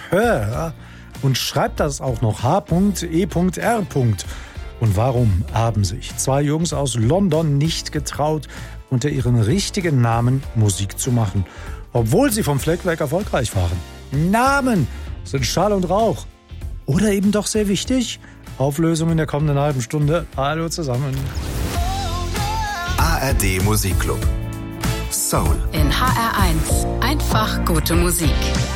Hör und schreibt das auch noch H.E.R. Und warum haben sich 2 Jungs aus London nicht getraut, unter ihren richtigen Namen Musik zu machen, obwohl sie vom Fleck weg erfolgreich waren? Namen sind Schall und Rauch. Oder eben doch sehr wichtig? Auflösung in der kommenden halben Stunde. Hallo zusammen. ARD Musikclub. Soul. In HR1 einfach gute Musik.